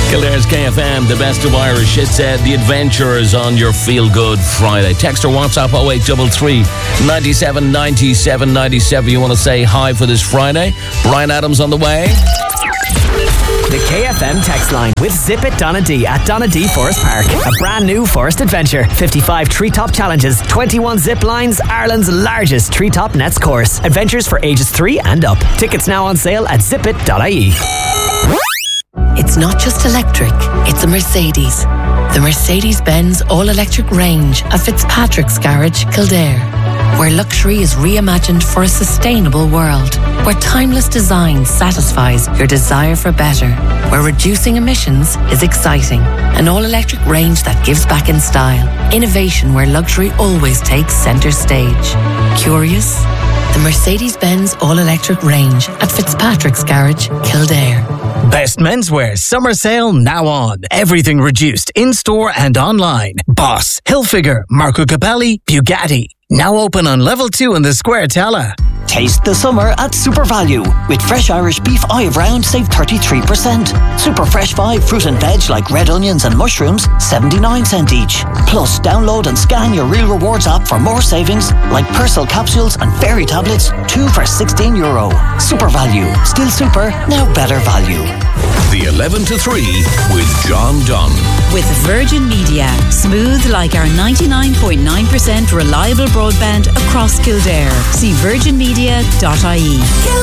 Kildare's KFM, the best of Irish. It's The Adventurers on your Feel Good Friday. Text or WhatsApp 0833 97 97 97. You want to say hi for this Friday? Brian Adams on the way. The KFM text line with Zip It Donadee at Donadee Forest Park. A brand new forest adventure. 55 treetop challenges, 21 zip lines, Ireland's largest treetop nets course. Adventures for ages 3 and up. Tickets now on sale at zipit.ie. It's not just electric, it's a Mercedes. The Mercedes-Benz all-electric range at Fitzpatrick's Garage, Kildare. Where luxury is reimagined for a sustainable world. Where timeless design satisfies your desire for better. Where reducing emissions is exciting. An all-electric range that gives back in style. Innovation where luxury always takes centre stage. Curious? The Mercedes-Benz all-electric range at Fitzpatrick's Garage, Kildare. Best menswear summer sale now on. Everything reduced in-store and online. Boss, Hilfiger, Marco Capelli, Bugatti. Now open on level 2 in the Square Tala. Taste the summer at Super Value. With fresh Irish beef Olive Round, save 33%. Super Fresh 5 fruit and veg like red onions and mushrooms, 79 cents each. Plus, download and scan your Real Rewards app for more savings like Persil capsules and fairy tablets, 2 for €16. Super Value. Still super, now better value. The 11 to 3 with John Dunn. With Virgin Media. Smooth like our 99.9% reliable broadband across Kildare. See virginmedia.ie.